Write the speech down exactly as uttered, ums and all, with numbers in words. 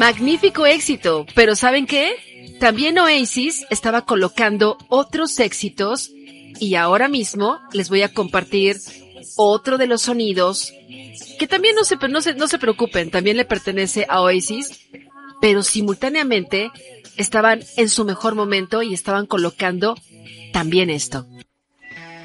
Magnífico éxito, pero ¿saben qué? También Oasis estaba colocando otros éxitos y ahora mismo les voy a compartir otro de los sonidos que también no se, no se, no se preocupen, también le pertenece a Oasis, pero simultáneamente estaban en su mejor momento y estaban colocando también esto.